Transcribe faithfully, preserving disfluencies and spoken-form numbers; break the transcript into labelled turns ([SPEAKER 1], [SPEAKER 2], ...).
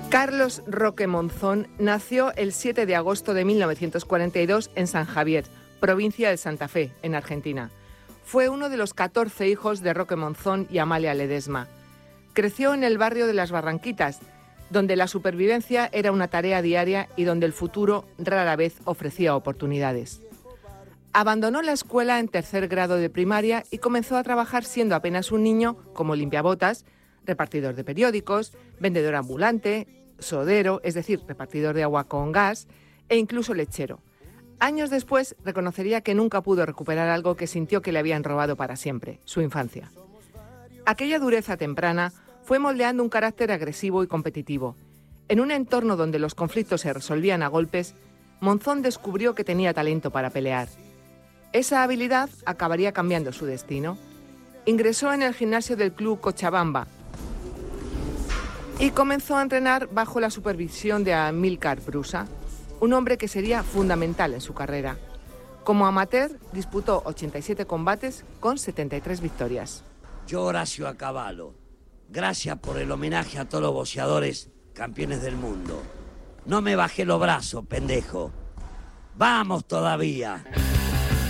[SPEAKER 1] Carlos Roque Monzón nació el siete de agosto de mil novecientos cuarenta y dos en San Javier, provincia de Santa Fe, en Argentina. Fue uno de los catorce hijos de Roque Monzón y Amalia Ledesma. Creció en el barrio de Las Barranquitas, donde la supervivencia era una tarea diaria y donde el futuro rara vez ofrecía oportunidades. Abandonó la escuela en tercer grado de primaria y comenzó a trabajar siendo apenas un niño como limpiabotas, repartidor de periódicos, vendedor ambulante, sodero, es decir, repartidor de agua con gas, e incluso lechero. Años después reconocería que nunca pudo recuperar algo que sintió que le habían robado para siempre, su infancia. Aquella dureza temprana fue moldeando un carácter agresivo y competitivo. En un entorno donde los conflictos se resolvían a golpes, Monzón descubrió que tenía talento para pelear. Esa habilidad acabaría cambiando su destino. Ingresó en el gimnasio del club Cochabamba y comenzó a entrenar bajo la supervisión de Amílcar Brusa, un hombre que sería fundamental en su carrera. Como amateur, disputó ochenta y siete combates con setenta y tres victorias.
[SPEAKER 2] Yo, Horacio Acabalo, gracias por el homenaje a todos los boxeadores campeones del mundo. No me bajé los brazos, pendejo. ¡Vamos todavía!